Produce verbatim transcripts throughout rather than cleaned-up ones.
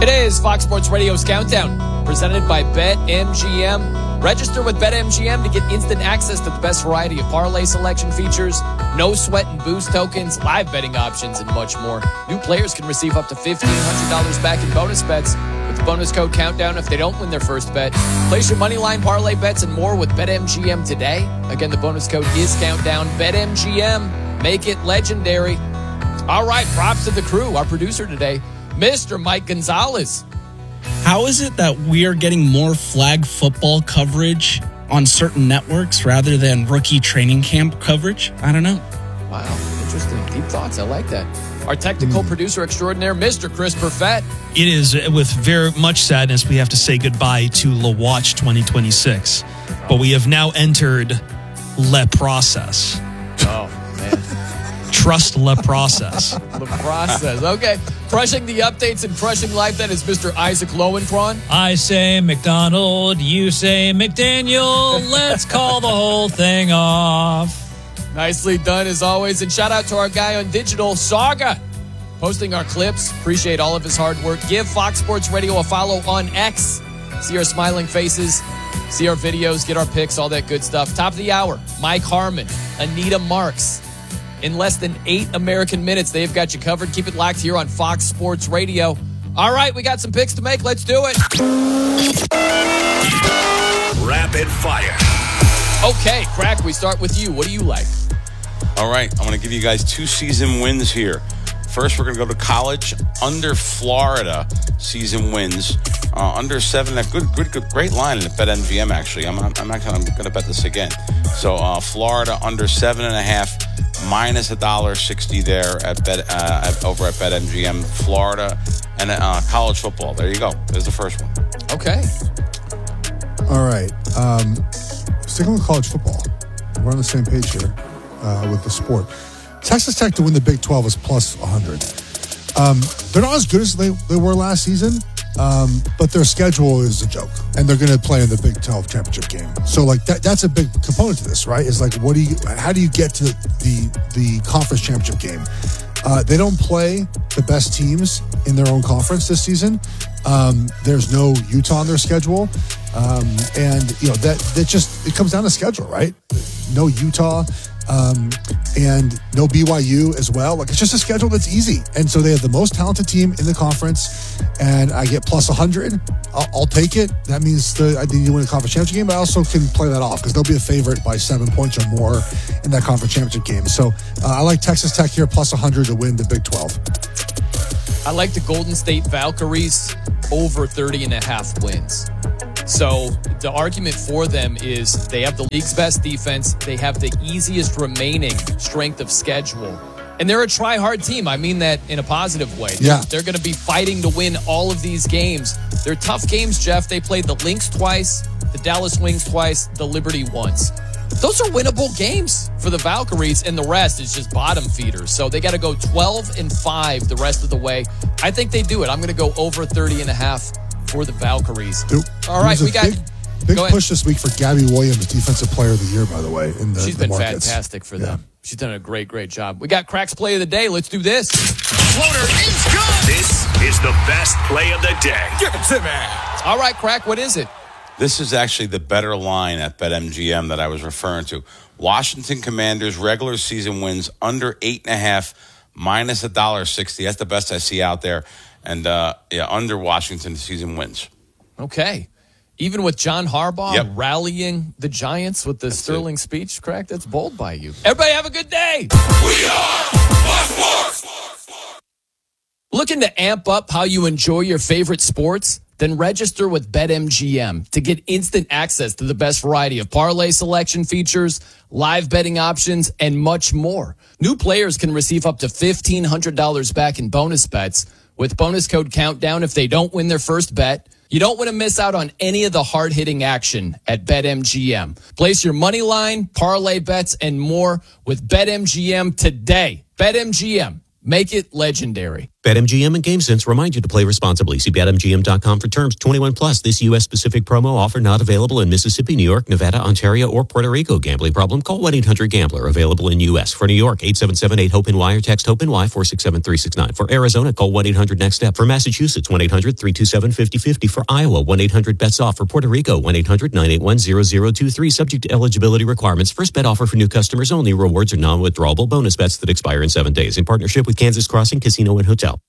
It is Fox Sports Radio's Countdown, presented by BetMGM. Register with BetMGM to get instant access to the best variety of parlay selection features, no sweat and boost tokens, live betting options, and much more. New players can receive up to fifteen hundred dollars back in bonus bets with the bonus code Countdown if they don't win their first bet. Place your moneyline parlay bets and more with BetMGM today. Again, the bonus code is Countdown. BetMGM. Make it legendary. All right, props to the crew. Our producer today, Mister Mike Gonzalez. How is it that we are getting more flag football coverage on certain networks rather than rookie training camp coverage? I don't know. Wow, interesting. Deep thoughts. I like that. Our technical mm. producer extraordinaire, Mister Chris Perfett. It is with very much sadness we have to say goodbye to La Watch twenty twenty-six. But we have now entered Le Process. Oh, man. Trust Le Process. Le Process. Okay. Crushing the updates and crushing life, that is Mister Isaac Lowenkron. I say McDonald, you say McDaniel. Let's call the whole thing off. Nicely done, as always. And shout out to our guy on digital, Saga, posting our clips. Appreciate all of his hard work. Give Fox Sports Radio a follow on X. See our smiling faces, see our videos, get our pics, all that good stuff. Top of the hour, Mike Harmon, Anita Marks. In less than eight American minutes, they've got you covered. Keep it locked here on Fox Sports Radio. All right, we got some picks to make. Let's do it. Rapid fire. Okay, Crack, we start with you. What do you like? All right, I'm going to give you guys two season wins here. First, we're going to go to college. Under Florida, season wins. Uh, under seven, a good, good, good, great line at BetMGM, actually. I'm, I'm, I'm actually I'm going to bet this again. So, uh, Florida under seven and a half, minus a dollar sixty there at bet uh, at, over at BetMGM. Florida and uh, college football. There you go. There's the first one. Okay. All right. Um, sticking with college football, we're on the same page here uh, with the sport. Texas Tech to win the Big twelve is plus one hundred. Um, they're not as good as they, they were last season, um, but their schedule is a joke, and they're going to play in the Big twelve championship game. So, like that, that's a big component to this, right? Is like, what do you? How do you get to the the conference championship game? Uh, they don't play the best teams in their own conference this season. Um, there's no Utah on their schedule, um, and you know that that just it comes down to schedule, right? No Utah. Um, and no B Y U as well. Like, it's just a schedule that's easy. And so they have the most talented team in the conference, and I get plus one hundred. I'll, I'll take it. That means the, I think you win the conference championship game, but I also can play that off because they'll be a favorite by seven points or more in that conference championship game. So uh, I like Texas Tech here, plus one hundred to win the Big twelve. I like the Golden State Valkyries over thirty and a half wins. So the argument for them is they have the league's best defense. They have the easiest remaining strength of schedule. And they're a try-hard team. I mean that in a positive way. Yeah. They're going to be fighting to win all of these games. They're tough games, Jeff. They played the Lynx twice, the Dallas Wings twice, the Liberty once. Those are winnable games for the Valkyries, and the rest is just bottom feeders. So they got to go twelve and five the rest of the way. I think they do it. I'm going to go over thirty and a half for the Valkyries. Dude, all right, we got big, big push this week for Gabby Williams, Defensive Player of the Year, by the way. In the, She's the been markets. fantastic for them. Yeah. She's done a great, great job. We got Crack's Play of the Day. Let's do this. Floater is good. This is the best play of the day. Give it to me. All right, Crack, what is it? This is actually the better line at BetMGM that I was referring to. Washington Commanders regular season wins under eight and a half, minus a dollar sixty. That's the best I see out there. And, uh, yeah, under Washington season wins. Okay. Even with John Harbaugh yep. rallying the Giants with the that's sterling it. speech, Crack, that's bold by you. Everybody have a good day. We are Fox Sports. Looking to amp up how you enjoy your favorite sports? Then register with BetMGM to get instant access to the best variety of parlay selection features, live betting options, and much more. New players can receive up to fifteen hundred dollars back in bonus bets with bonus code Countdown if they don't win their first bet. You don't want to miss out on any of the hard-hitting action at BetMGM. Place your money line, parlay bets, and more with BetMGM today. BetMGM. Make it legendary. BetMGM and GameSense remind you to play responsibly. See bet M G M dot com for terms. twenty-one plus. This U S-specific promo offer not available in Mississippi, New York, Nevada, Ontario, or Puerto Rico. Gambling problem? Call one eight hundred gambler. Available in U S. For New York, eight seven seven eight hope N Y or text HOPE-NY four six seven three six nine. For Arizona, call one eight hundred next step. For Massachusetts, one eight hundred three two seven five zero five zero. For Iowa, one eight hundred bets off. For Puerto Rico, one eight hundred nine eight one zero zero two three. Subject to eligibility requirements. First bet offer for new customers only. Rewards are non-withdrawable bonus bets that expire in seven days. In partnership with Kansas Crossing Casino and Hotel.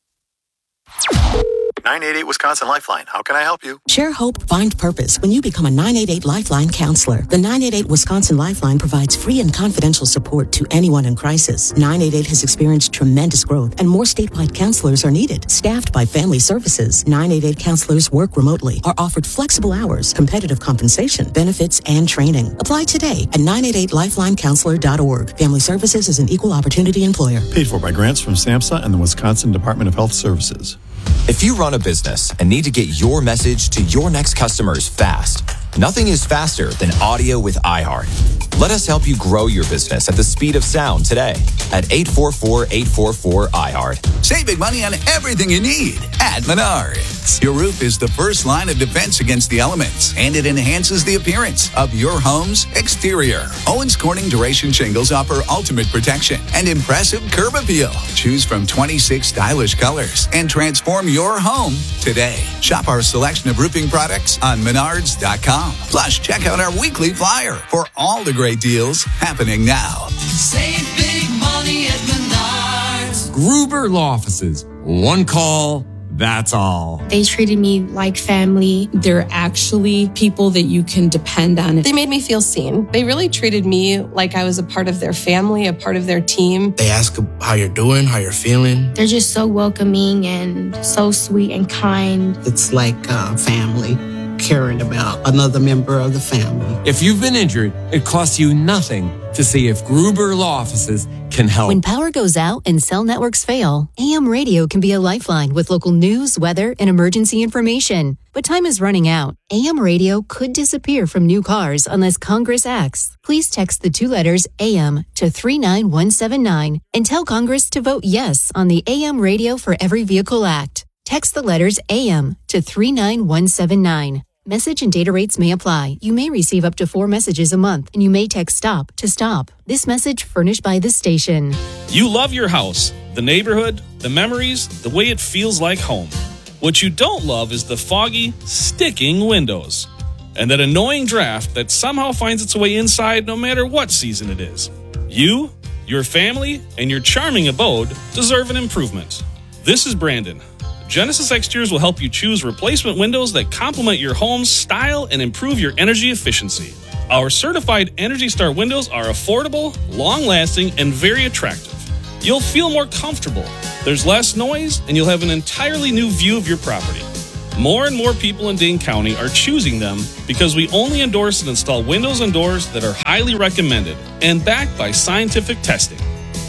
nine eight eight Wisconsin Lifeline. How can I help you? Share hope, find purpose when you become a nine eight eight Lifeline counselor. The nine eight eight Wisconsin Lifeline provides free and confidential support to anyone in crisis. nine eight eight has experienced tremendous growth, and more statewide counselors are needed. Staffed by Family Services, nine eight eight counselors work remotely, are offered flexible hours, competitive compensation, benefits, and training. Apply today at nine eight eight lifeline counselor dot org. Family Services is an equal opportunity employer. Paid for by grants from SAMHSA and the Wisconsin Department of Health Services. If you run a business and need to get your message to your next customers fast, nothing is faster than audio with iHeart. Let us help you grow your business at the speed of sound today at eight four four, eight four four, iHeart. Save big money on everything you need at Menards. Your roof is the first line of defense against the elements, and it enhances the appearance of your home's exterior. Owens Corning Duration Shingles offer ultimate protection and impressive curb appeal. Choose from twenty-six stylish colors and transform your home today. Shop our selection of roofing products on menards dot com. Plus, check out our weekly flyer for all the great deals happening now. Save big money at Menards. Gruber Law Offices. One call, that's all. They treated me like family. They're actually people that you can depend on. They made me feel seen. They really treated me like I was a part of their family, a part of their team. They ask how you're doing, how you're feeling. They're just so welcoming and so sweet and kind. It's like uh, family. Caring about another member of the family. If you've been injured, it costs you nothing to see if Gruber Law Offices can help. When power goes out and cell networks fail, A M radio can be a lifeline with local news, weather, and emergency information. But time is running out. A M radio could disappear from new cars unless Congress acts. Please text the two letters A M to three nine one seven nine and tell Congress to vote yes on the A M Radio for Every Vehicle Act. Text the letters A M to three nine one seven nine. Message and data rates may apply. You may receive up to four messages a month, and you may text STOP to stop. This message furnished by the station. You love your house, the neighborhood, the memories, the way it feels like home. What you don't love is the foggy, sticking windows and that annoying draft that somehow finds its way inside no matter what season it is. You, your family, and your charming abode deserve an improvement. This is Brandon. Genesis Exteriors will help you choose replacement windows that complement your home's style and improve your energy efficiency. Our certified Energy Star windows are affordable, long-lasting, and very attractive. You'll feel more comfortable. There's less noise, and you'll have an entirely new view of your property. More and more people in Dane County are choosing them because we only endorse and install windows and doors that are highly recommended and backed by scientific testing.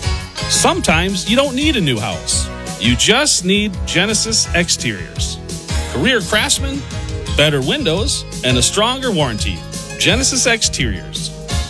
Sometimes you don't need a new house. You just need Genesis Exteriors. Career craftsmen, better windows, and a stronger warranty. Genesis Exteriors.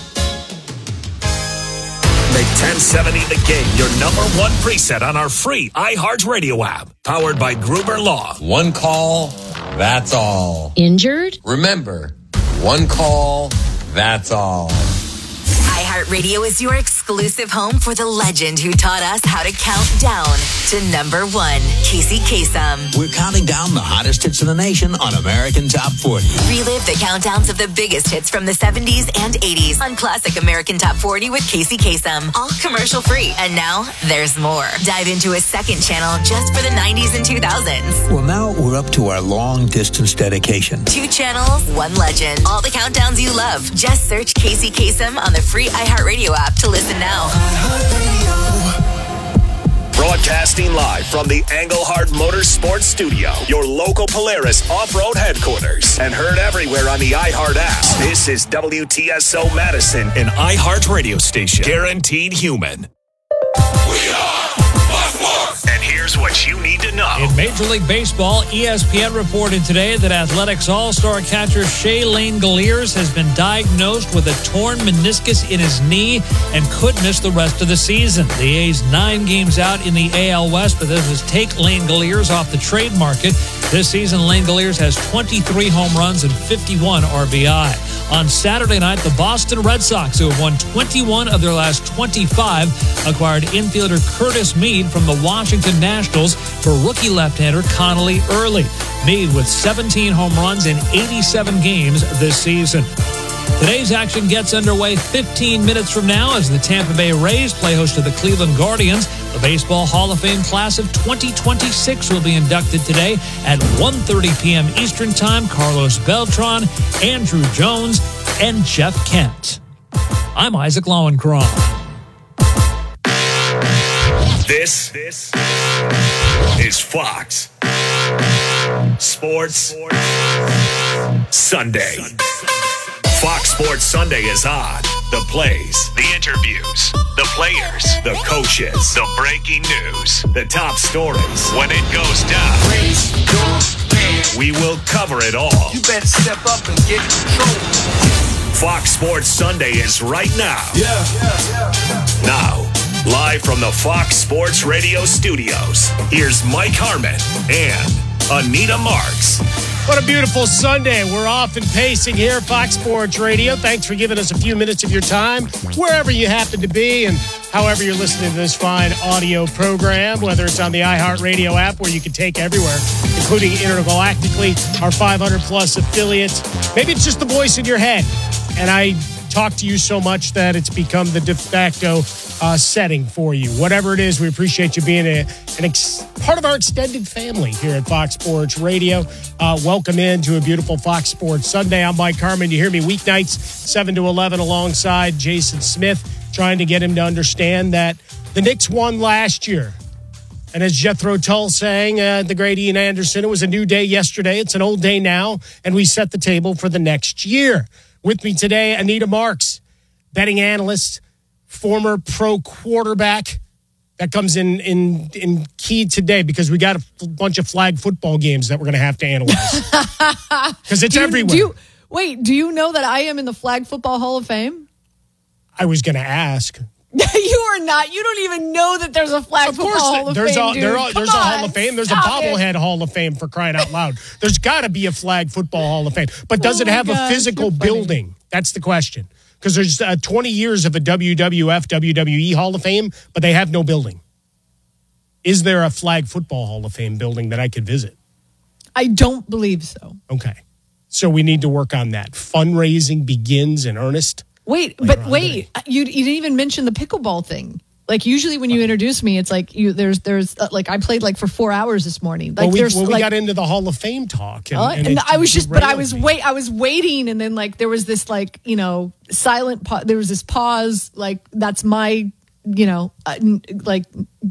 Make ten seventy The Game your number one preset on our free iHeartRadio app. Powered by Gruber Law. One call, that's all. Injured? Remember, one call, that's all. iHeartRadio is your exclusive home for the legend who taught us how to count down to number one, Casey Kasem. We're counting down the hottest hits in the nation on American Top forty. Relive the countdowns of the biggest hits from the seventies and eighties on Classic American Top forty with Casey Kasem. All commercial free. And now there's more. Dive into a second channel just for the nineties and two thousands. Well, now we're up to our long distance dedication. Two channels, one legend. All the countdowns you love. Just search Casey Kasem on the free iHeartRadio app to listen now. Broadcasting live from the Engelhard Motorsports Studio, your local Polaris off-road headquarters, and heard everywhere on the iHeart app. This is W T S O Madison, an iHeart radio station, guaranteed human. We are Buffalo. And here's what you need to know. In Major League Baseball, E S P N reported today that Athletics All-Star catcher Shea Langeliers has been diagnosed with a torn meniscus in his knee and could miss the rest of the season. The A's nine games out in the A L West, but this was take Langeliers off the trade market. This season, Langeliers has twenty-three home runs and fifty-one R B I. On Saturday night, the Boston Red Sox, who have won twenty-one of their last twenty-five, acquired infielder Curtis Mead from the Washington Nationals for rookie left-hander Connolly Early. Mead with seventeen home runs in eighty-seven games this season. Today's action gets underway fifteen minutes from now as the Tampa Bay Rays play host to the Cleveland Guardians. The Baseball Hall of Fame class of twenty twenty-six will be inducted today at one thirty p.m. Eastern Time. Carlos Beltran, Andrew Jones, and Jeff Kent. I'm Isaac Lowenkron. This, this is Fox Sports Sunday. Fox Sports Sunday is on. The plays, the interviews, the players, the coaches, the breaking news, the top stories. When it goes down, we will cover it all. You better step up and get control. Fox Sports Sunday is right now. Yeah, yeah, yeah. Now, live from the Fox Sports Radio studios, here's Mike Harmon and Anita Marks. What a beautiful Sunday. We're off and pacing here at Fox Sports Radio. Thanks for giving us a few minutes of your time, wherever you happen to be, and however you're listening to this fine audio program, whether it's on the iHeartRadio app, where you can take everywhere, including intergalactically, our five hundred plus affiliates. Maybe it's just the voice in your head, and I talk to you so much that it's become the de facto uh, setting for you. Whatever it is, we appreciate you being a, an ex- part of our extended family here at Fox Sports Radio. Uh, welcome in to a beautiful Fox Sports Sunday. I'm Mike Harmon. You hear me weeknights, seven to eleven, alongside Jason Smith, trying to get him to understand that the Knicks won last year. And as Jethro Tull sang, uh, the great Ian Anderson, it was a new day yesterday. It's an old day now, and we set the table for the next year. With me today, Anita Marks, betting analyst, former pro quarterback. That comes in in in key today because we got a f- bunch of flag football games that we're going to have to analyze. Because it's do you, everywhere. Do you, wait, do you know that I am in the Flag Football Hall of Fame? I was going to ask. You are not. You don't even know that there's a Flag Of Football course, Hall of there's Fame, a, dude. there are, there's Come a on, Hall of Fame. There's a stop bobblehead it. Hall of Fame, for crying out loud. There's got to be a Flag Football Hall of Fame. But does Oh it my have gosh, a physical you're funny. building? That's the question. Because there's uh, twenty years of a W W F, W W E Hall of Fame, but they have no building. Is there a Flag Football Hall of Fame building that I could visit? I don't believe so. Okay. So we need to work on that. Fundraising begins in earnest. Wait, later but on wait, today. you, you didn't even mention the pickleball thing. Like usually when you introduce me, it's like you there's there's uh, like I played like for four hours this morning. Like well, we, there's well, we like, got into the Hall of Fame talk. And, Uh, and and it I was just, but I derailed was me. wait, I was waiting, and then like there was this like you know silent. Pa- there was this pause. Like that's my you know uh, n- like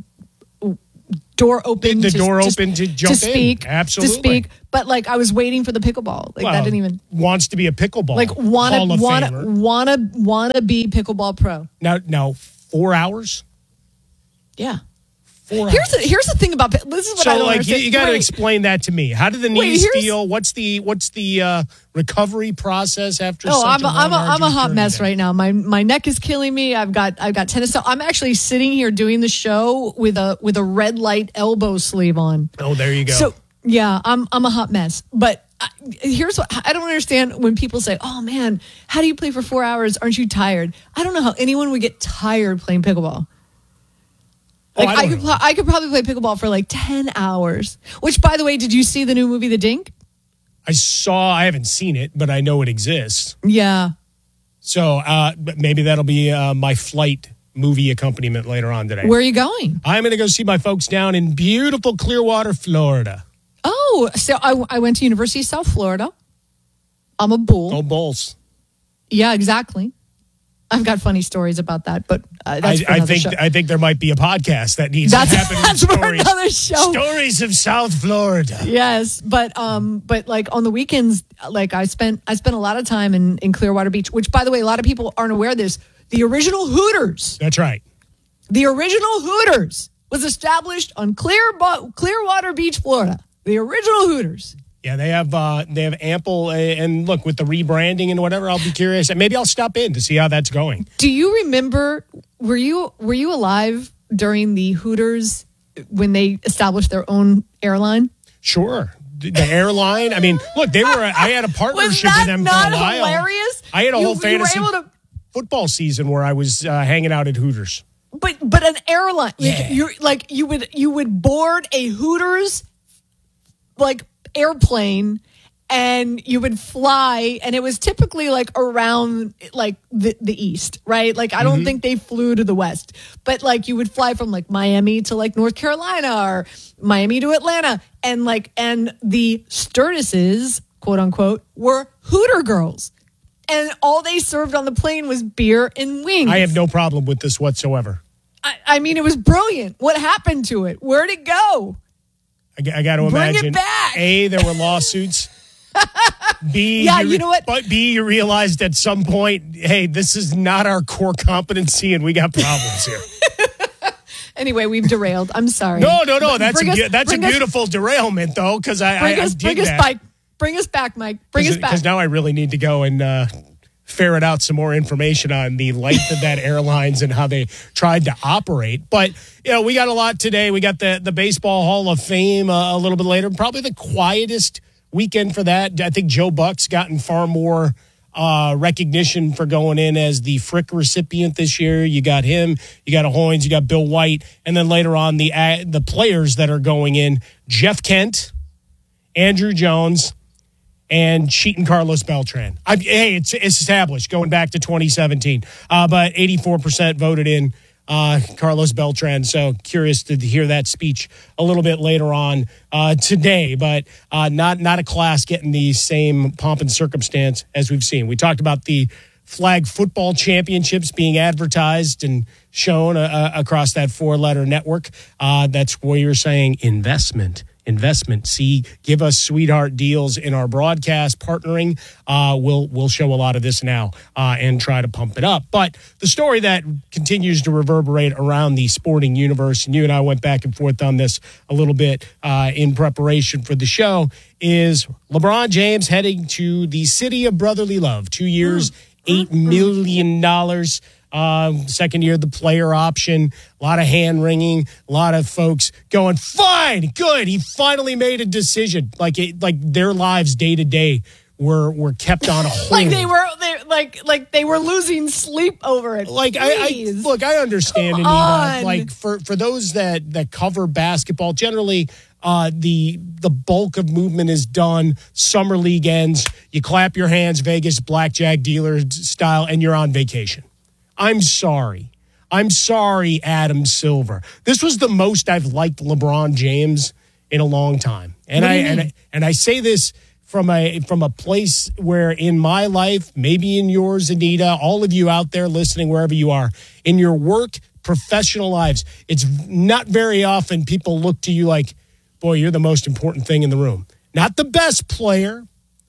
door open. The to, door to, open to jump in. speak, Absolutely. to speak. But like I was waiting for the pickleball. Like Well, that didn't even wants to be a pickleball like wanna Hall of wanna Famer. wanna wanna be pickleball pro. Now, now four hours. Yeah. Four Here's hours. the here's the thing about pi- this is what so I don't like you, understand. you got to Wait. explain that to me. How do the Wait, knees here's- feel? What's the what's the uh, recovery process after? Oh, such I'm a, a I'm a, long, I'm a arduous hot journey mess there? right now. My my neck is killing me. I've got I've got tennis. So I'm actually sitting here doing the show with a with a red light elbow sleeve on. Oh, there you go. So yeah, I'm I'm a hot mess. But I, here's what I don't understand when people say, "Oh man, how do you play for four hours? Aren't you tired?" I don't know how anyone would get tired playing pickleball. Oh, Like I I, don't could know. pl- I could probably play pickleball for like ten hours. Which, by the way, did you see the new movie The Dink? I saw. I haven't seen it, but I know it exists. Yeah. So uh, but maybe that'll be uh, my flight movie accompaniment later on today. Where are you going? I'm going to go see my folks down in beautiful Clearwater, Florida. Oh, so I, I went to University of South Florida. I'm a bull. Go Bulls. Yeah, exactly. I've got funny stories about that, but uh, that's I, for I another think show. I think there might be a podcast that needs That's- to happen. with that's for stories, another show. Stories of South Florida. Yes, but um, but like on the weekends, like I spent I spent a lot of time in, in Clearwater Beach, which by the way, a lot of people aren't aware of this. The original Hooters, That's right. the original Hooters was established on Clear Bo- Clearwater Beach, Florida. The original Hooters. Yeah, they have uh, they have ample, uh, and look, with the rebranding and whatever, I'll be curious. And maybe I'll stop in to see how that's going. Do you remember, were you were you alive during the Hooters when they established their own airline? Sure. The, the airline, I mean, look, they were, I had a partnership with them for a while. Was that not hilarious? I had a you, whole fantasy you were able to, football season where I was uh, hanging out at Hooters. But but an airline, Yeah. like, you're, like you would you would board a Hooters like airplane, and you would fly, and it was typically like around like the, the east, right? Like I don't Mm-hmm. think they flew to the west, but like you would fly from like Miami to like North Carolina or Miami to Atlanta, and like and the stewardesses, quote unquote, were Hooter girls, and all they served on the plane was beer and wings. I have no problem with this whatsoever. I, I mean, it was brilliant. What happened to it? Where'd it go? I, I got to Bring it imagine. back. A, there were lawsuits. B, Yeah, you, you know what? But B, you realized at some point, hey, this is not our core competency, and we got problems here. Anyway, we've derailed. I'm sorry. No, no, no. That's Bring a, us- good- that's a bring us- beautiful derailment, though, because I, Bring I, us, I dig bring us that. back. Bring us back, Mike. Bring us back. Because now I really need to go and uh, ferret out some more information on the length of that airlines and how they tried to operate. But, you know, we got a lot today. We got the, the Baseball Hall of Fame uh, a little bit later. Probably the quietest weekend for that. I think Joe Buck's gotten far more uh, recognition for going in as the Frick recipient this year. You got him, you got a Hoynes, you got Bill White, and then later on the uh, the players that are going in, Jeff Kent, Andrew Jones, and Cheatin' Carlos Beltran. I, hey, it's, it's established going back to twenty seventeen, uh, but eighty-four percent voted in uh, Carlos Beltran. So curious to hear that speech a little bit later on uh, today, but uh, not not a class getting the same pomp and circumstance as we've seen. We talked about the flag football championships being advertised and shown uh, across that four-letter network. Uh, that's where you're saying investment. Investment. See, give us sweetheart deals in our broadcast partnering. Uh, we'll we'll show a lot of this now uh, and try to pump it up. But the story that continues to reverberate around the sporting universe, and you and I went back and forth on this a little bit uh, in preparation for the show, is LeBron James heading to the city of brotherly love. Two years, eight million dollars. Um, second year, the player option, a lot of hand wringing, a lot of folks going, fine, good. He finally made a decision. Like it, like their lives day to day were were kept on a hold. Like they were, they, like like they were losing sleep over it. Like I, I look, I understand, Come Anita. on. Like for for those that that cover basketball, generally. Uh, the the bulk of movement is done. Summer league ends. You clap your hands, Vegas blackjack dealer style, and you're on vacation. I'm sorry. I'm sorry, Adam Silver. This was the most I've liked LeBron James in a long time. And What I do you and mean? I, and I say this from a from a place where in my life, maybe in yours, Anita, all of you out there listening, wherever you are, in your work, professional lives, it's not very often people look to you like, boy, you're the most important thing in the room. Not the best player,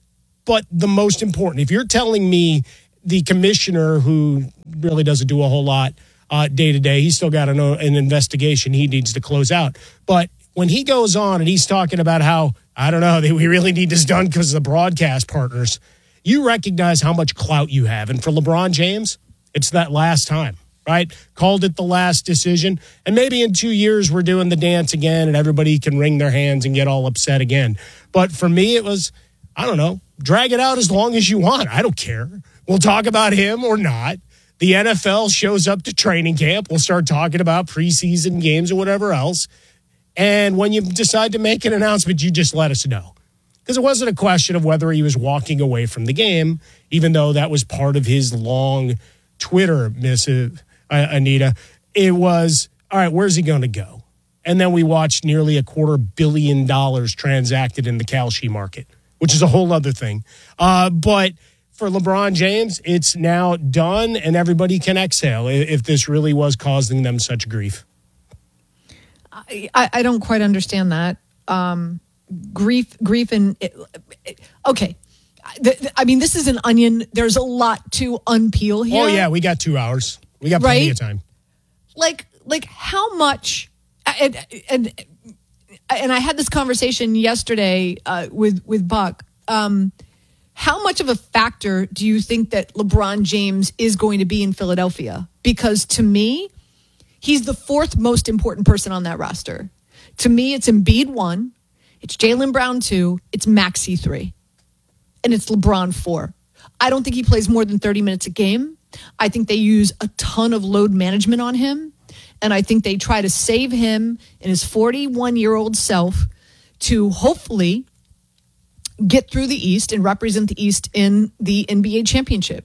but the most important. If you're telling me the commissioner, who really doesn't do a whole lot uh, day to day, he's still got an, an investigation he needs to close out. But when he goes on and he's talking about how, I don't know, that we really need this done because of the broadcast partners, you recognize how much clout you have. And for LeBron James, it's that last time, right? Called it the last decision. And maybe in two years we're doing the dance again and everybody can wring their hands and get all upset again. But for me, it was, I don't know, drag it out as long as you want. I don't care. We'll talk about him or not. The N F L shows up to training camp. We'll start talking about preseason games or whatever else. And when you decide to make an announcement, you just let us know. Because it wasn't a question of whether he was walking away from the game, even though that was part of his long Twitter missive, uh, Anita. It was, all right, where's he going to go? And then we watched nearly a quarter billion dollars transacted in the Kalshi market, which is a whole other thing. Uh, but for LeBron James, it's now done, and everybody can exhale if this really was causing them such grief. I, I don't quite understand that. Um, grief, grief, and it, it, okay. The, the, I mean, this is an onion. There's a lot to unpeel here. Oh yeah, we got two hours. We got plenty Right? of time. Like, like how much? and and, and I had this conversation yesterday uh, with with Buck. Um, how much of a factor do you think that LeBron James is going to be in Philadelphia? Because to me, he's the fourth most important person on that roster. To me, it's Embiid one, it's Jaylen Brown two, it's Maxey three, and it's LeBron four. I don't think he plays more than thirty minutes a game. I think they use a ton of load management on him, and I think they try to save him and his forty-one-year-old self to hopefully get through the East and represent the East in the N B A championship.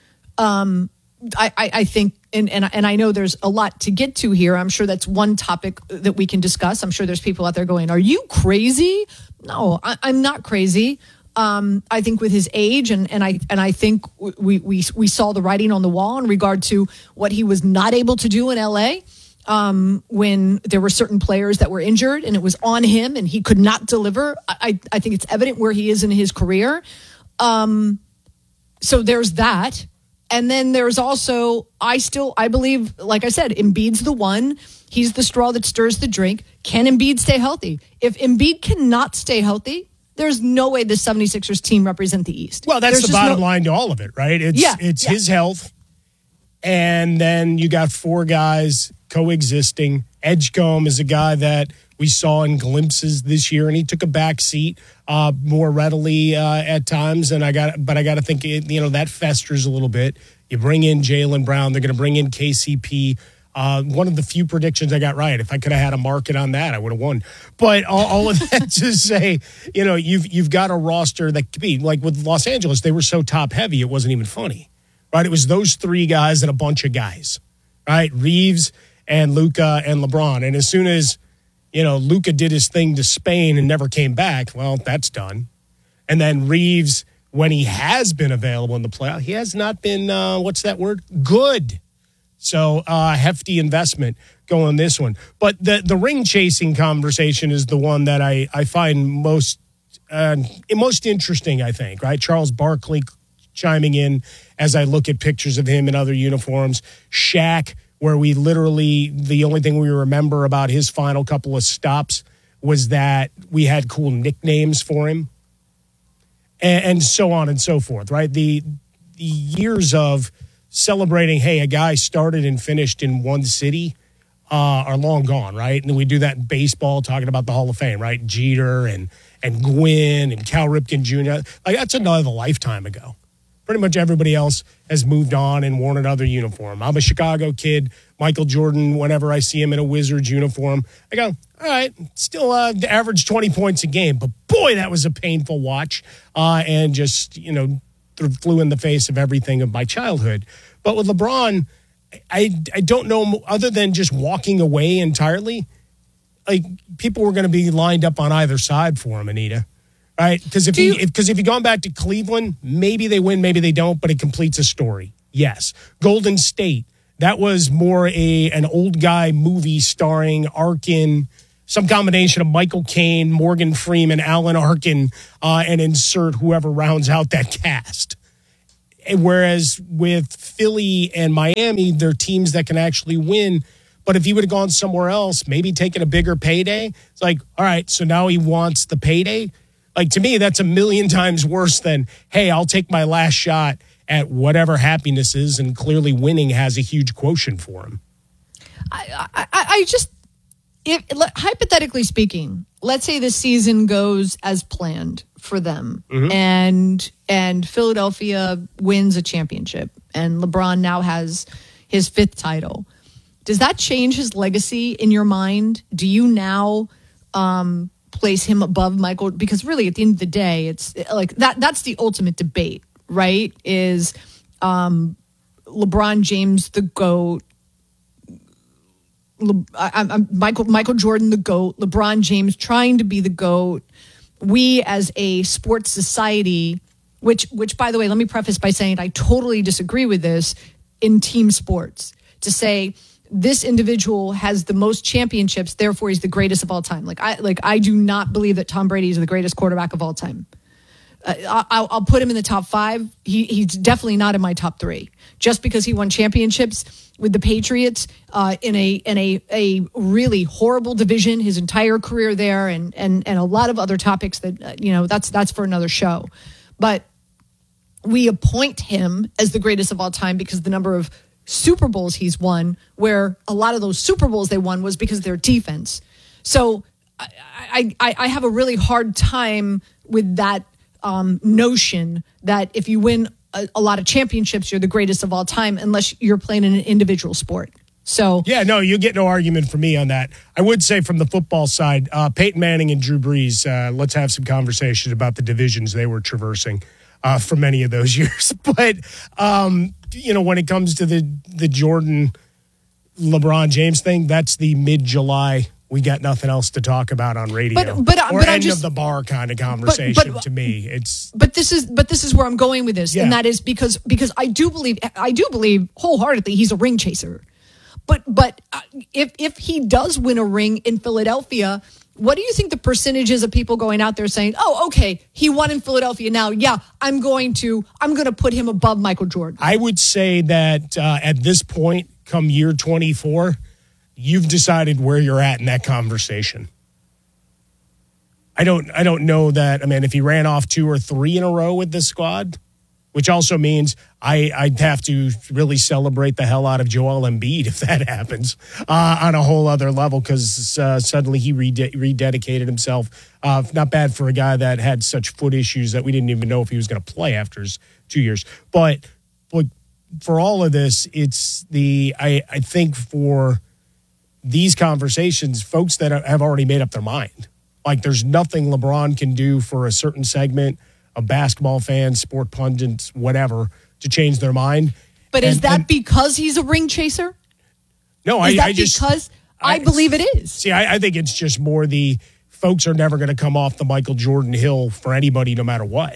Um, I, I, I think, and, and, and I know there's a lot to get to here. I'm sure that's one topic that we can discuss. I'm sure there's people out there going, are you crazy? No, I, I'm not crazy. Um, I think with his age, and, and I and I think we, we we saw the writing on the wall in regard to what he was not able to do in L A um, when there were certain players that were injured, and it was on him, and he could not deliver. I, I think it's evident where he is in his career. Um, so there's that. And then there's also, I still, I believe, like I said, Embiid's the one. He's the straw that stirs the drink. Can Embiid stay healthy? If Embiid cannot stay healthy, there's no way the 76ers team represent the East. Well, that's there's the bottom no- line to all of it, right? It's, yeah, it's yeah. his health. And then you got four guys coexisting. Edgecombe is a guy that we saw in glimpses this year, and he took a back seat uh, more readily uh, at times. And I got, but I got to think, it, you know, that festers a little bit. You bring in Jaylen Brown. They're going to bring in K C P. Uh, one of the few predictions I got right. If I could have had a market on that, I would have won. But all, all of that to say, you know, you've you've got a roster that could be like with Los Angeles. They were so top heavy, it wasn't even funny, right? It was those three guys and a bunch of guys, right? Reeves and Luka and LeBron. And as soon as you know Luka did his thing to Spain and never came back, well, that's done. And then Reeves, when he has been available in the playoff, he has not been uh, what's that word? Good. So uh, hefty investment going this one. But the, the ring chasing conversation is the one that I, I find most uh, most interesting, I think, right? Charles Barkley chiming in as I look at pictures of him in other uniforms. Shaq, where we literally, the only thing we remember about his final couple of stops was that we had cool nicknames for him. And, and so on and so forth, right? The, the years of celebrating, hey, a guy started and finished in one city uh, are long gone, right? And we do that in baseball, talking about the Hall of Fame, right? Jeter and and Gwynn and Cal Ripken Junior Like, that's another lifetime ago. Pretty much everybody else has moved on and worn another uniform. I'm a Chicago kid. Michael Jordan, whenever I see him in a Wizards uniform, I go, all right, still uh, average twenty points a game. But, boy, that was a painful watch uh, and just, you know, flew in the face of everything of my childhood. But with LeBron, I, I don't know, other than just walking away entirely, like people were going to be lined up on either side for him, Anita, right? Because if, you, if, if you've gone back to Cleveland, maybe they win, maybe they don't, but it completes a story. Yes. Golden State, that was more a an old guy movie starring Arkin, some combination of Michael Caine, Morgan Freeman, Alan Arkin, uh, and insert whoever rounds out that cast. Whereas with Philly and Miami, they're teams that can actually win. But if he would have gone somewhere else, maybe taken a bigger payday, it's like, all right, so now he wants the payday. Like, to me, that's a million times worse than, hey, I'll take my last shot at whatever happiness is, and clearly winning has a huge quotient for him. I, I, I just, if hypothetically speaking, let's say the season goes as planned for them, mm-hmm. and and Philadelphia wins a championship, and LeBron now has his fifth title. Does that change his legacy in your mind? Do you now um, place him above Michael? Because really, at the end of the day, it's like that. That's the ultimate debate, right? Is um, LeBron James the GOAT? Le, I, I'm Michael Michael Jordan the GOAT? LeBron James trying to be the GOAT? We as a sports society, which which by the way, let me preface by saying I totally disagree with this in team sports. To say this individual has the most championships, therefore he's the greatest of all time. Like I like I do not believe that Tom Brady is the greatest quarterback of all time. Uh, I'll, I'll put him in the top five. He, he's definitely not in my top three, just because he won championships with the Patriots uh, in a in a a really horrible division his entire career there, and and and a lot of other topics that uh, you know that's that's for another show. But we appoint him as the greatest of all time because the number of Super Bowls he's won, where a lot of those Super Bowls they won was because of their defense. So I I, I have a really hard time with that um, notion that if you win a, a lot of championships, you're the greatest of all time, unless you're playing in an individual sport. So yeah, no, you get no argument from me on that. I would say from the football side, uh, Peyton Manning and Drew Brees, uh, let's have some conversations about the divisions they were traversing uh, for many of those years. But, um, you know, when it comes to the, the Jordan, LeBron James thing, that's the mid-July, we got nothing else to talk about on radio. But, but, or but end just, of the bar kind of conversation but, but, to me. It's But this is but this is where I'm going with this, yeah. and that is because because I do believe I do believe wholeheartedly he's a ring chaser. But but if if he does win a ring in Philadelphia, what do you think the percentage is of people going out there saying, "Oh, okay, he won in Philadelphia now. Yeah, I'm going to I'm going to put him above Michael Jordan." I would say that uh, at this point, come year twenty-four, you've decided where you're at in that conversation. I don't I don't know that. I mean, if he ran off two or three in a row with this squad, which also means I, I'd have to really celebrate the hell out of Joel Embiid if that happens uh, on a whole other level, because uh, suddenly he rede- rededicated himself. Uh, not bad for a guy that had such foot issues that we didn't even know if he was going to play after his two years. But, but for all of this, it's the I, I think for these conversations, folks that have already made up their mind. Like, there's nothing LeBron can do for a certain segment of basketball fans, sport pundits, whatever, to change their mind. But and, is that and, because he's a ring chaser? No, is I, that I just because I, I believe it is. See, I, I think it's just more the folks are never going to come off the Michael Jordan hill for anybody, no matter what.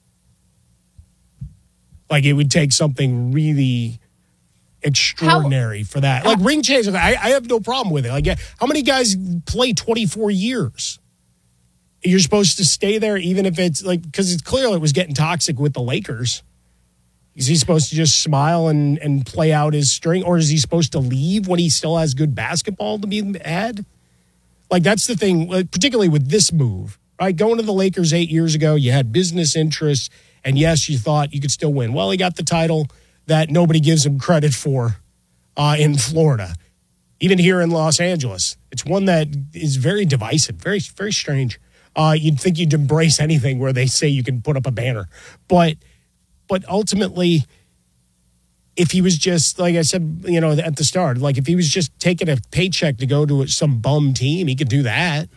Like, it would take something really extraordinary how, for that. Like, how, ring chaser, I, I have no problem with it. Like, how many guys play twenty-four years? You're supposed to stay there even if it's like, because it's clear it was getting toxic with the Lakers. Is he supposed to just smile and, and play out his string? Or is he supposed to leave when he still has good basketball to be had? Like, that's the thing, particularly with this move, right? Going to the Lakers eight years ago, you had business interests, and yes, you thought you could still win. Well, he got the title that nobody gives him credit for uh, in Florida. Even here in Los Angeles. It's one that is very divisive, very, very strange. Uh, you'd think you'd embrace anything where they say you can put up a banner. But but ultimately, if he was just, like I said, you know, at the start, like if he was just taking a paycheck to go to some bum team, he could do that.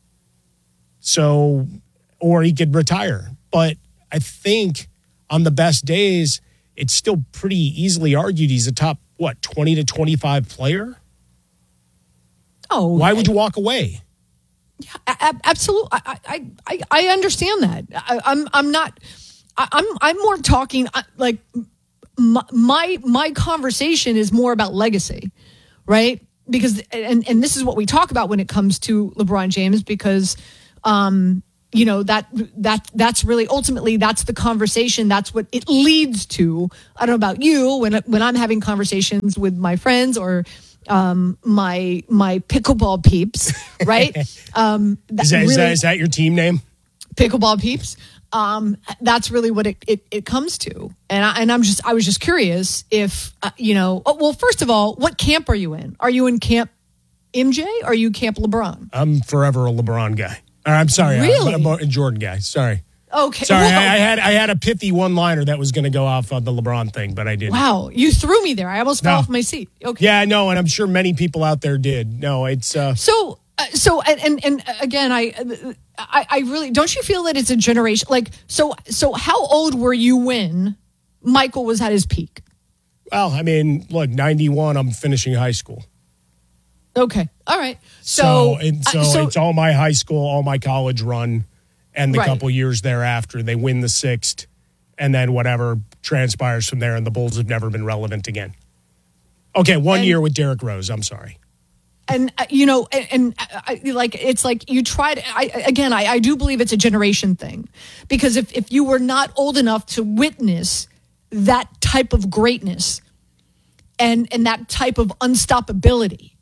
So, or he could retire. But I think on the best days, it's still pretty easily argued he's a top, what, twenty to twenty-five player? Oh. Why would you walk away? Yeah, absolutely. I, I, I, I understand that. I, I'm, I'm not. I, I'm, I'm more talking like my, my, my conversation is more about legacy, right? Because, and, and this is what we talk about when it comes to LeBron James, because, um, you know, that, that, that's really ultimately that's the conversation. That's what it leads to. I don't know about you when, when I'm having conversations with my friends or, Um, my my pickleball peeps, right? um, that is, that, really, is, that, is that your team name? Pickleball peeps. Um, that's really what it, it, it comes to, and I, and I'm just I was just curious if uh, you know. Oh, well, first of all, what camp are you in? Are you in camp M J? Or are you camp LeBron? I'm forever a LeBron guy. Or, I'm sorry, really? I'm, I'm a Jordan guy. Sorry. Okay. Sorry, I, I had I had a pithy one-liner that was going to go off on the LeBron thing, but I didn't. Wow, you threw me there. I almost no. fell off my seat. Okay. Yeah, no, and I'm sure many people out there did. No, it's uh, so uh, so and, and and again, I, I I really don't you feel that it's a generation like so so how old were you when Michael was at his peak? Well, I mean, look, ninety-one. I'm finishing high school. Okay, all right. So so, and so, uh, so it's all my high school, all my college run. And the right. couple years thereafter, they win the sixth, and then whatever transpires from there, and the Bulls have never been relevant again. Okay, one and, year with Derrick Rose. I'm sorry. And, uh, you know, and, and uh, like, it's like you tried, I, again, I, I do believe it's a generation thing. Because if, if you were not old enough to witness that type of greatness and, and that type of unstoppability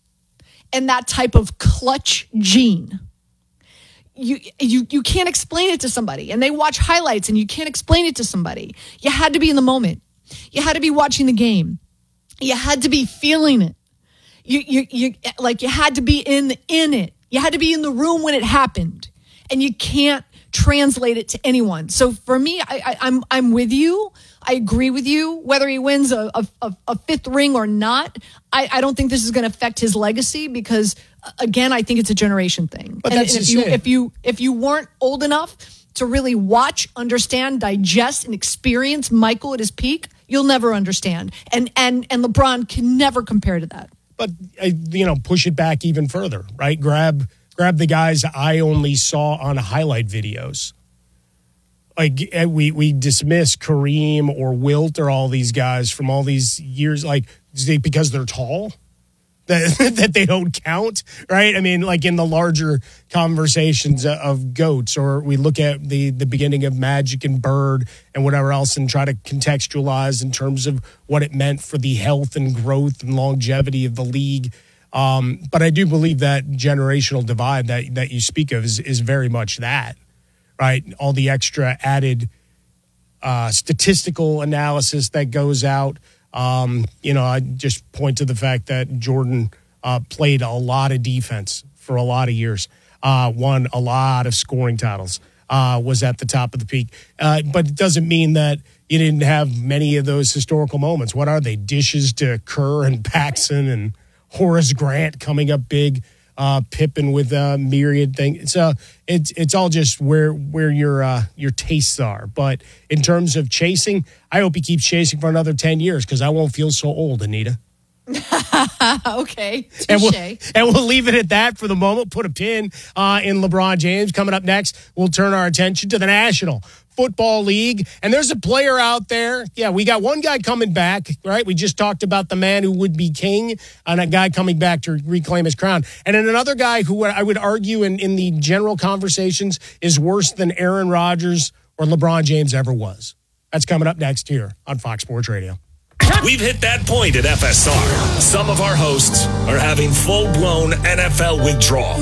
and that type of clutch gene, you, you, you can't explain it to somebody. And they watch highlights and you can't explain it to somebody. You had to be in the moment. You had to be watching the game. You had to be feeling it. You, you, you, like you had to be in, in it. You had to be in the room when it happened, and you can't translate it to anyone. So for me, I, I, I'm, I'm with you. I agree with you. Whether he wins a, a, a fifth ring or not, I, I don't think this is going to affect his legacy because, again, I think it's a generation thing. But and, that's and if just you, it. if you, if you weren't old enough to really watch, understand, digest, and experience Michael at his peak, you'll never understand. And, and, and LeBron can never compare to that. But, uh, you know, push it back even further, right? Grab grab the guys I only saw on highlight videos. Like, we, we dismiss Kareem or Wilt or all these guys from all these years, like, because they're tall, that, that they don't count, right? I mean, like in the larger conversations of GOATs, or we look at the, the beginning of Magic and Bird and whatever else and try to contextualize in terms of what it meant for the health and growth and longevity of the league. Um, but I do believe that generational divide that, that you speak of is, is very much that, right? All the extra added uh, statistical analysis that goes out. Um, you know, I just point to the fact that Jordan uh, played a lot of defense for a lot of years, uh, won a lot of scoring titles, uh, was at the top of the peak. Uh, but it doesn't mean that you didn't have many of those historical moments. What are they? Dishes to Kerr and Paxson and Horace Grant coming up big, uh, Pippen with a myriad things. So it's it's all just where where your uh, your tastes are. But in terms of chasing, I hope he keeps chasing for another ten years because I won't feel so old, Anita. Okay, touche. And we'll, and we'll leave it at that for the moment. Put a pin uh, in LeBron James. Coming up next, we'll turn our attention to the National Football League. And there's a player out there. Yeah, we got one guy coming back, right? We just talked about the man who would be king and a guy coming back to reclaim his crown. And then another guy who I would argue in, in the general conversations is worse than Aaron Rodgers or LeBron James ever was. That's coming up next here on Fox Sports Radio. We've hit that point at F S R. Some of our hosts are having full-blown N F L withdrawal.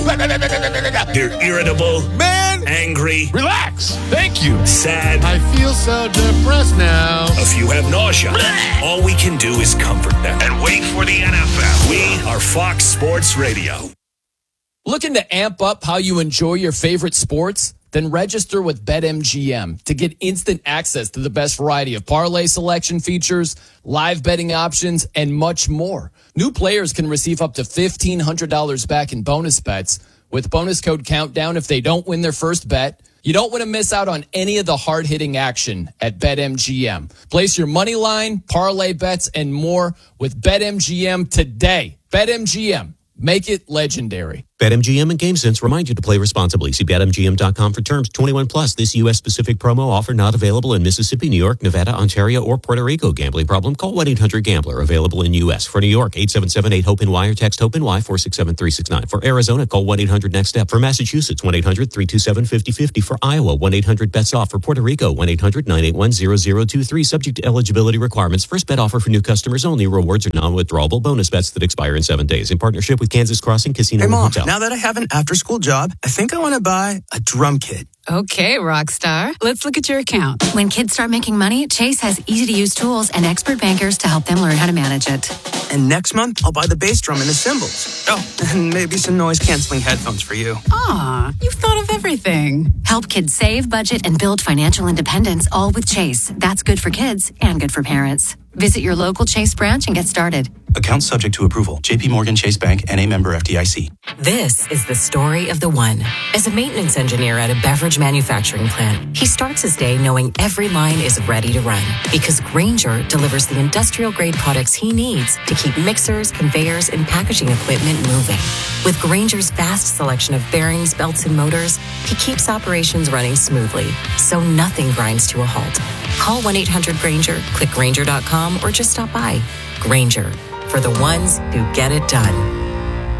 They're irritable, man, angry. Relax. Thank you. Sad. I feel so depressed now. A few have nausea. All we can do is comfort them and wait for the N F L. We are Fox Sports Radio. Looking to amp up how you enjoy your favorite sports? Then register with BetMGM to get instant access to the best variety of parlay selection features, live betting options, and much more. New players can receive up to fifteen hundred dollars back in bonus bets with bonus code Countdown if they don't win their first bet. You don't want to miss out on any of the hard-hitting action at BetMGM. Place your money line, parlay bets, and more with BetMGM today. BetMGM. Make it legendary. BetMGM and GameSense remind you to play responsibly. See bet M G M dot com for terms. twenty-one plus. This U S specific promo offer not available in Mississippi, New York, Nevada, Ontario, or Puerto Rico. Gambling problem? Call one eight hundred gambler. Available in U S. For New York, eight seven seven eight hope N Y or text HOPE-NY four six seven three six nine. For Arizona, call one eight hundred next step. For Massachusetts, one eight hundred three two seven five zero five zero. For Iowa, one eight hundred bets off. For Puerto Rico, one eight hundred nine eight one zero zero two three. Subject to eligibility requirements. First bet offer for new customers only. Rewards are non-withdrawable bonus bets that expire in seven days. In partnership with Kansas Crossing Casino Hey, and Mom, Hotel. now that I have an after-school job, I think I want to buy a drum kit. Okay, Rockstar. Let's look at your account. When kids start making money, Chase has easy-to-use tools and expert bankers to help them learn how to manage it. And next month, I'll buy the bass drum and the cymbals. Oh, and maybe some noise-canceling headphones for you. Aw, you've thought of everything. Help kids save, budget, and build financial independence, all with Chase. That's good for kids and good for parents. Visit your local Chase branch and get started. Account subject to approval. J P Morgan Chase Bank, N A member F D I C. This is the story of the one. As a maintenance engineer at a beverage manufacturing plant, he starts his day knowing every line is ready to run because Grainger delivers the industrial-grade products he needs to keep mixers, conveyors, and packaging equipment moving. With Grainger's vast selection of bearings, belts, and motors, he keeps operations running smoothly, so nothing grinds to a halt. Call one eight hundred Grainger, click Grainger dot com, or just stop by. Grainger, for the ones who get it done.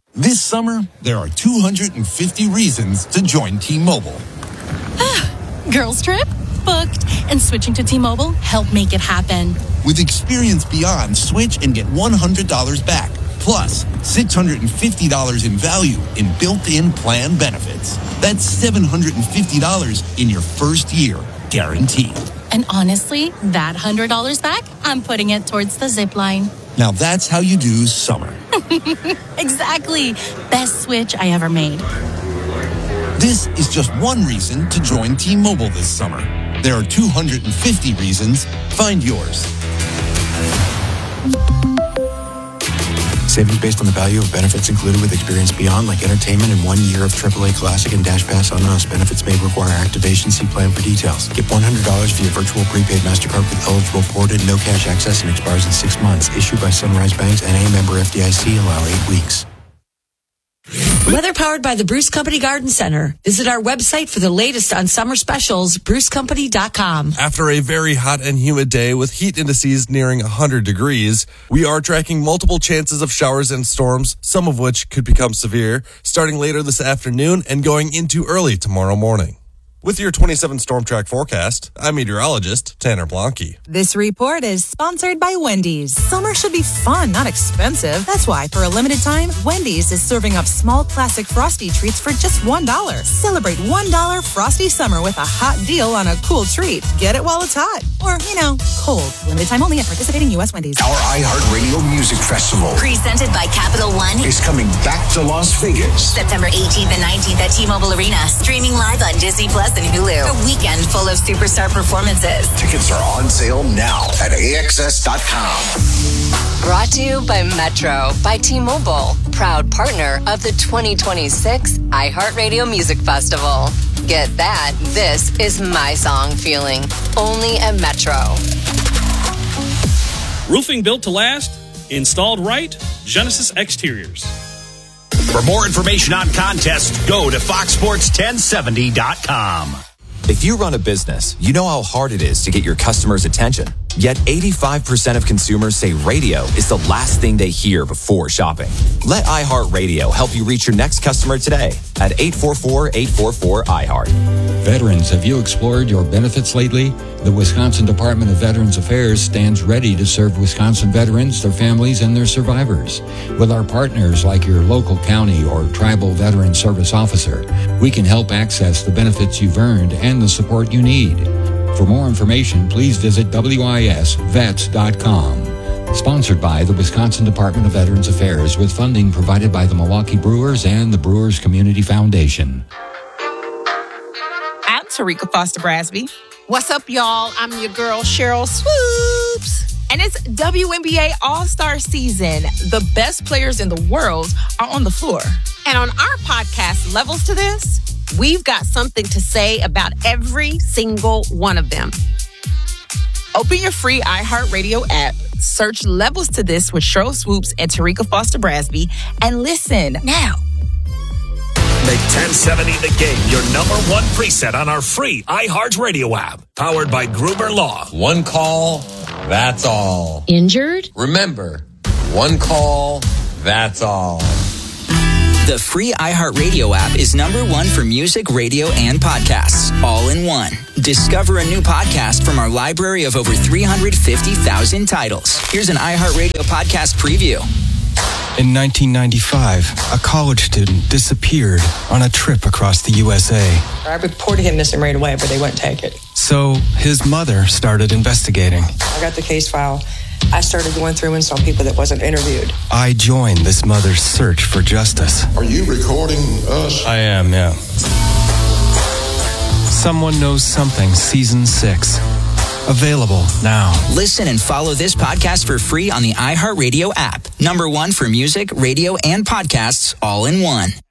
This summer, there are two hundred fifty reasons to join T-Mobile. Girls trip? Booked. And switching to T-Mobile helped make it happen. With Experience Beyond, switch and get one hundred dollars back. Plus, six hundred fifty dollars in value in built-in plan benefits. That's seven hundred fifty dollars in your first year, guaranteed. And honestly, that one hundred dollars back, I'm putting it towards the zip line. Now that's how you do summer. Exactly. Best switch I ever made. This is just one reason to join T-Mobile this summer. There are two hundred fifty reasons. Find yours. Savings based on the value of benefits included with Experience Beyond, like entertainment and one year of triple A Classic and Dash Pass on us. Benefits may require activation. See plan for details. Get one hundred dollars via virtual prepaid MasterCard with eligible ported, no cash access, and expires in six months. Issued by Sunrise Banks, N A member F D I C. Allow eight weeks. Weather powered by the Bruce Company Garden Center. Visit our website for the latest on summer specials, bruce company dot com. After a very hot and humid day with heat indices nearing one hundred degrees, we are tracking multiple chances of showers and storms, some of which could become severe, starting later this afternoon and going into early tomorrow morning. With your twenty-seven Storm Track forecast, I'm meteorologist Tanner Blanke. This report is sponsored by Wendy's. Summer should be fun, not expensive. That's why, for a limited time, Wendy's is serving up small classic Frosty treats for just one dollar. Celebrate one dollar Frosty Summer with a hot deal on a cool treat. Get it while it's hot. Or, you know, cold. Limited time only at participating U S Wendy's. Our iHeartRadio Music Festival Presented by Capital One is coming back to Las Vegas. September eighteenth and nineteenth at T-Mobile Arena. Streaming live on Disney Plus and Hulu. A weekend full of superstar performances. Tickets are on sale now at A X S dot com. Brought to you by Metro by T-Mobile, proud partner of the twenty twenty-six iHeartRadio Music Festival. Get that. This is my song feeling. Only at Metro. Roofing built to last, installed right, Genesis Exteriors. For more information on contests, go to fox sports ten seventy dot com. If you run a business, you know how hard it is to get your customers' attention. Yet eighty-five percent of consumers say radio is the last thing they hear before shopping. Let iHeartRadio help you reach your next customer today at eight four four, eight four four, I heart. Veterans, have you explored your benefits lately? The Wisconsin Department of Veterans Affairs stands ready to serve Wisconsin veterans, their families, and their survivors. With our partners like your local county or tribal veteran service officer, we can help access the benefits you've earned and the support you need. For more information, please visit W I S vets dot com. Sponsored by the Wisconsin Department of Veterans Affairs with funding provided by the Milwaukee Brewers and the Brewers Community Foundation. I'm Tarika Foster Brasby. What's up, y'all? I'm your girl, Cheryl Swoops. And it's W N B A All-Star Season. The best players in the world are on the floor. And on our podcast, Levels to This, we've got something to say about every single one of them. Open your free iHeartRadio app, search Levels to This with Cheryl Swoops and Tarika Foster Brasby, and listen now. Make ten seventy The Game your number one preset on our free iHeartRadio app. Powered by Gruber Law. One call, that's all. Injured? Remember, one call, that's all. The free iHeartRadio app is number one for music, radio, and podcasts, all in one. Discover a new podcast from our library of over three hundred fifty thousand titles. Here's an iHeartRadio podcast preview. In nineteen ninety-five, a college student disappeared on a trip across the U S A. I reported him missing right away, but they wouldn't take it. So his mother started investigating. I got the case file. I started going through and saw people that wasn't interviewed. I joined this mother's search for justice. Are you recording us? I am, yeah. Someone Knows Something, Season six. Available now. Listen and follow this podcast for free on the iHeartRadio app. Number one for music, radio, and podcasts, all in one.